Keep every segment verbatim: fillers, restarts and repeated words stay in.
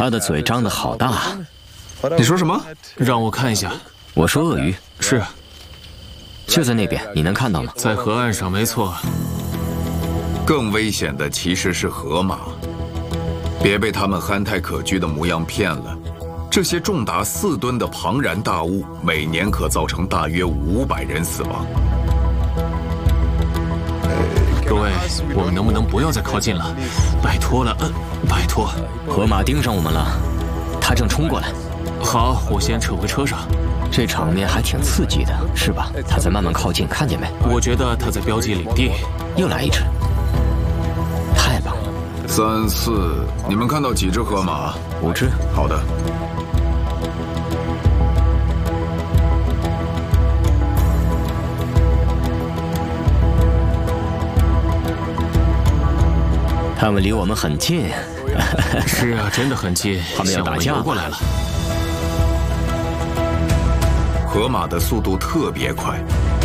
他的嘴张得好大。 你说什么？ 让我看一下。 我说鳄鱼。 是。 就在那边，你能看到吗？ 在河岸上，没错。 更危险的其实是河马，别被他们憨态可掬的模样骗了。这些重达四吨的庞然大物，每年可造成大约五百人死亡。 各位，我们能不能不要再靠近了？拜托了，呃，拜托。 河马盯上我们了，它正冲过来。 好，我先撤回车上。 这场面还挺刺激的，是吧？它在慢慢靠近，看见没？ 我觉得它在标记领地。 又来一只，太棒了！ 三四，你们看到几只河马？ 五只。 好的。 他们离我们很近。 是啊，真的很近。 他们要打架过来了。 河马的速度特别快，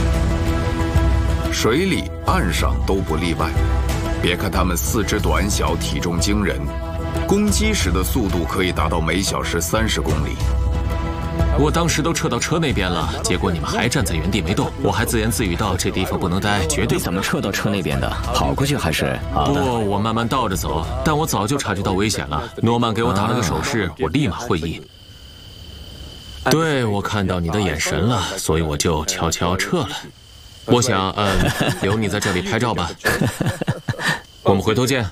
水里、岸上都不例外。别看它们四肢短小，体重惊人，攻击时的速度可以达到每小时三十公里。 我当时都撤到车那边了，结果你们还站在原地没动。我还自言自语道：“这地方不能待，绝对。” 你怎么撤到车那边的？跑过去还是？ 不，我慢慢倒着走，但我早就察觉到危险了。诺曼给我打了个手势，我立马会意。对，我看到你的眼神了，所以我就悄悄撤了。我想，嗯，留你在这里拍照吧。我们回头见。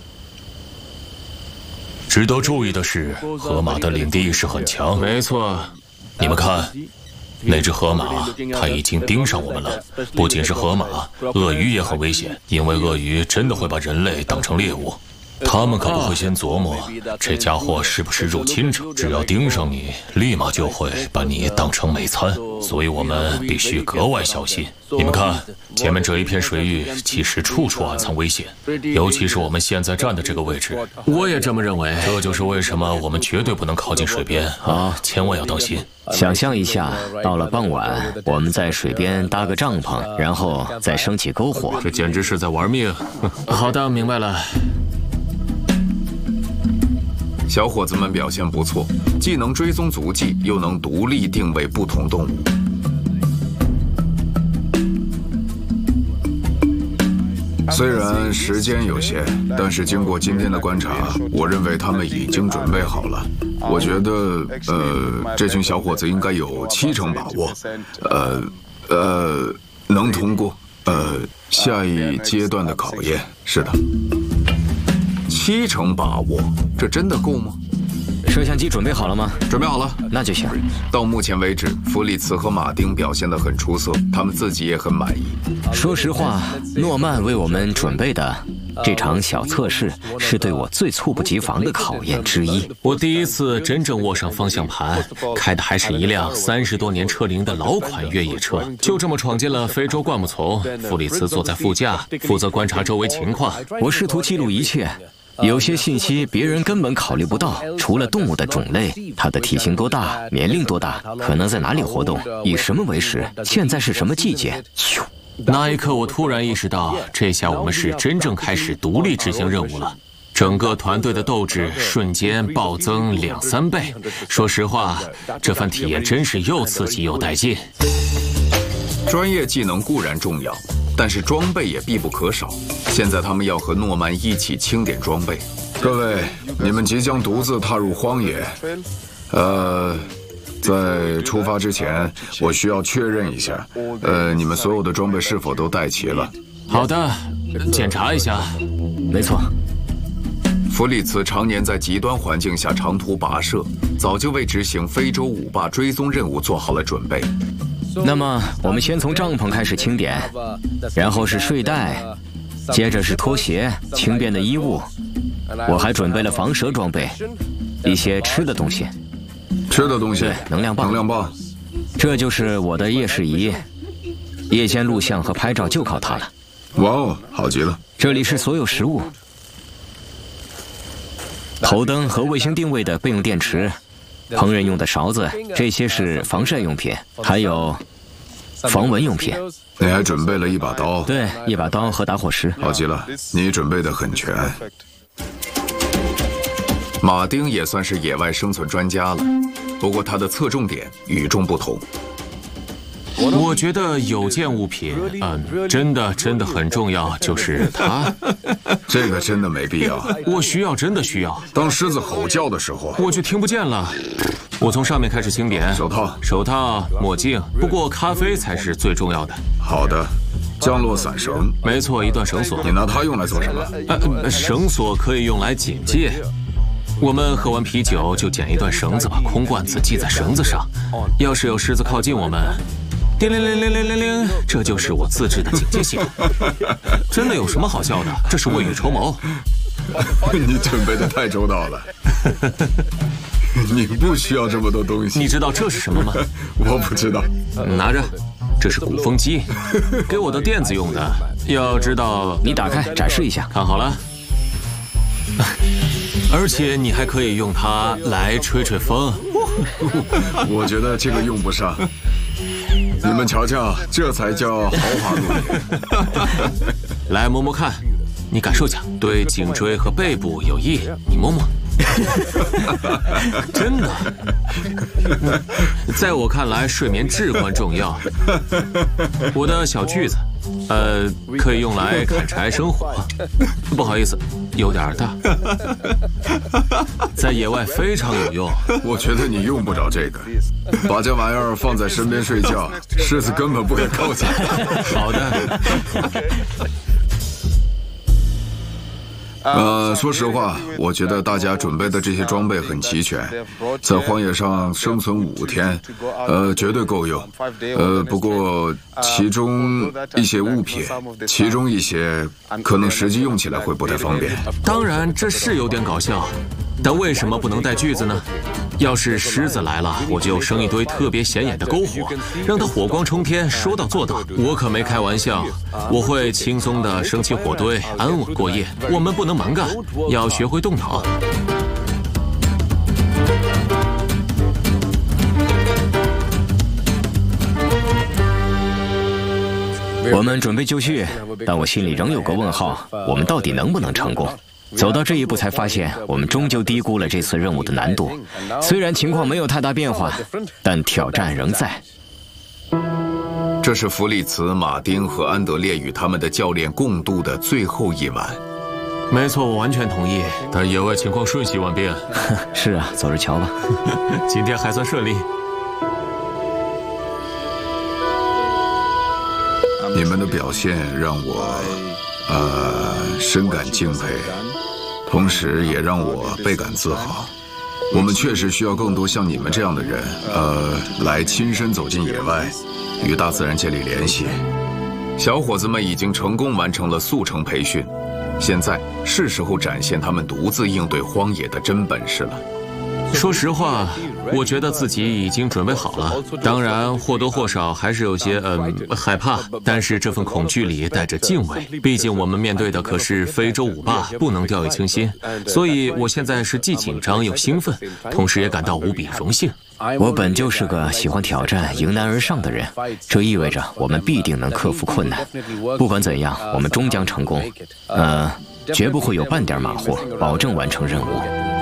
值得注意的是，河马的领地意识很强。 没错， 你们看，那只河马，它已经盯上我们了。不仅是河马，鳄鱼也很危险，因为鳄鱼真的会把人类当成猎物。他们可不会先琢磨这家伙是不是入侵者，只要盯上你，立马就会把你当成美餐。所以我们必须格外小心。你们看，前面这一片水域其实处处暗藏危险，尤其是我们现在站的这个位置。 我也这么认为。 这就是为什么我们绝对不能靠近水边啊，千万要当心。 想象一下，到了傍晚，我们在水边搭个帐篷，然后再升起篝火， 这简直是在玩命。好的，明白了。 小伙子们表现不错，既能追踪足迹，又能独立定位不同动物。虽然时间有限，但是经过今天的观察，我认为他们已经准备好了。我觉得，呃，这群小伙子应该有七成把握，呃，呃，能通过呃下一阶段的考验。是的。七成把握，这真的够吗？ 摄像机准备好了吗？ 准备好了， 那就行。 到目前为止，弗里茨和马丁表现得很出色，他们自己也很满意。 说实话，诺曼为我们准备的这场小测试，是对我最猝不及防的考验之一。 我第一次真正握上方向盘，开的还是一辆三十多年车龄的老款越野车，就这么闯进了非洲灌木丛。弗里茨坐在副驾，负责观察周围情况。 我试图记录一切。有些信息别人根本考虑不到，除了动物的种类，它的体型多大，年龄多大，可能在哪里活动，以什么为食，现在是什么季节。咻！ 那一刻，我突然意识到，这下我们是真正开始独立执行任务了。整个团队的斗志瞬间暴增两三倍。说实话，这番体验真是又刺激又带劲。 专业技能固然重要，但是装备也必不可少。现在他们要和诺曼一起清点装备。各位，你们即将独自踏入荒野，呃，在出发之前，我需要确认一下，呃，你们所有的装备是否都带齐了？ 好的，检查一下。 没错。 弗里茨常年在极端环境下长途跋涉，早就为执行非洲五霸追踪任务做好了准备。 那么，我们先从帐篷开始清点，然后是睡袋，接着是拖鞋、轻便的衣物。我还准备了防蛇装备，一些吃的东西。 吃的东西， 对，能量棒。 能量棒。 这就是我的夜视仪，夜间录像和拍照就靠它了。 哇哦，好极了！ 这里是所有食物。头灯和卫星定位的备用电池，烹饪用的勺子，这些是防晒用品，还有防蚊用品。 你还准备了一把刀？ 对，一把刀和打火石。 好极了，你准备的很全。 马丁也算是野外生存专家了，不过他的侧重点与众不同。 我觉得有件物品，嗯，真的真的很重要，就是它。 这个真的没必要。 我需要，真的需要。 当狮子吼叫的时候， 我就听不见了。我从上面开始清点。 手套、 手套、墨镜，不过咖啡才是最重要的。 好的。降落伞绳， 没错，一段绳索。 你拿它用来做什么？ 呃，绳索可以用来警戒。我们喝完啤酒就捡一段绳子，把空罐子系在绳子上。要是有狮子靠近我们，叮铃铃铃铃铃铃，这就是我自制的警戒系统。真的有什么好笑的？这是未雨绸缪。 你准备的太周到了。你不需要这么多东西。 你知道这是什么吗？ 我不知道。 拿着。这是鼓风机，给我的垫子用的。要知道， 你打开展示一下， 看好了。而且你还可以用它来吹吹风。 我觉得这个用不上。你们瞧瞧，这才叫豪华露营。 来摸摸看，你感受一下，对颈椎和背部有益。你摸摸。真的，在我看来，睡眠至关重要。我的小锯子，呃，可以用来砍柴生火。不好意思，有点大，在野外非常有用。 我觉得你用不着这个，把这玩意儿放在身边睡觉，狮子根本不敢靠近。 好的。 呃，说实话，我觉得大家准备的这些装备很齐全，在荒野上生存五天，呃，绝对够用。呃，不过其中一些物品，其中一些可能实际用起来会不太方便。 当然，这是有点搞笑，但为什么不能带锯子呢？要是狮子来了，我就生一堆特别显眼的篝火，让它火光冲天，说到做到。我可没开玩笑，我会轻松地升起火堆，安稳过夜。我们不能蛮干，要学会动脑。 我们准备就绪，但我心里仍有个问号：我们到底能不能成功？走到这一步，才发现我们终究低估了这次任务的难度。虽然情况没有太大变化，但挑战仍在。 这是弗里茨、马丁和安德烈与他们的教练共度的最后一晚。 没错，我完全同意。但野外情况瞬息万变。 是啊，走着瞧吧。 今天还算顺利。 你们的表现让我，呃，深感敬佩。同时也让我倍感自豪。我们确实需要更多像你们这样的人，呃，来亲身走进野外，与大自然建立联系。小伙子们已经成功完成了速成培训，现在是时候展现他们独自应对荒野的真本事了。 说实话，我觉得自己已经准备好了。当然，或多或少还是有些嗯害怕，但是这份恐惧里带着敬畏。毕竟我们面对的可是非洲舞霸，不能掉以轻心。所以我现在是既紧张又兴奋，同时也感到无比荣幸。 我本就是个喜欢挑战、迎难而上的人，这意味着我们必定能克服困难。不管怎样，我们终将成功。呃，绝不会有半点马虎，保证完成任务。